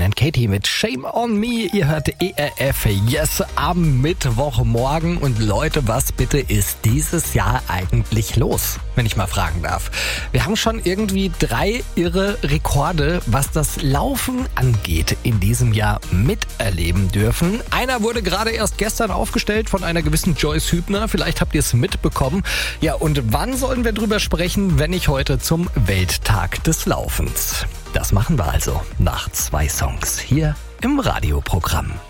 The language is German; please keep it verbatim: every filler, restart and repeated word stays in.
and Katie mit Shame on Me. Ihr hört E R F Yes am Mittwochmorgen. Und Leute, was bitte ist dieses Jahr eigentlich los, wenn ich mal fragen darf? Wir haben schon irgendwie drei irre Rekorde, was das Laufen angeht, in diesem Jahr miterleben dürfen. Einer wurde gerade erst gestern aufgestellt von einer gewissen Joyce Hübner. Vielleicht habt ihr es mitbekommen. Ja, und wann sollen wir drüber sprechen, wenn nicht heute zum Welttag des Laufens? Das machen wir also nach zwei Songs hier im Radioprogramm.